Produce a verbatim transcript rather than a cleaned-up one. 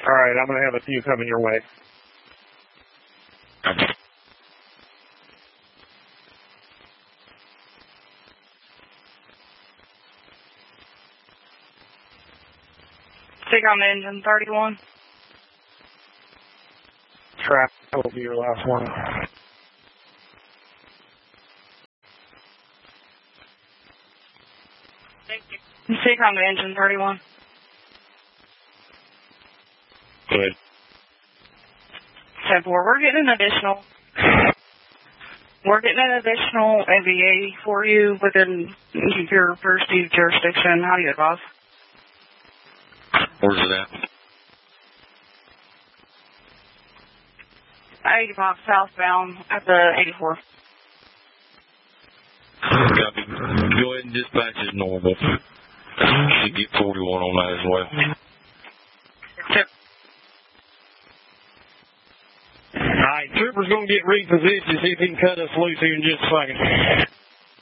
All right, I'm going to have a few coming your way. Stick on the engine, thirty-one. Trap will be your last one. Stick on the engine, thirty-one. Good. ten four, we're getting an additional. We're getting an additional A V A for you within your perceived jurisdiction. How do you advise? Where's it at? eighty-five southbound at the eighty-four. Copy. Go ahead and dispatch as normal. Should get forty-one on that as well. Yep. All right, Trooper's going to get repositioned, see if he can cut us loose here in just a second.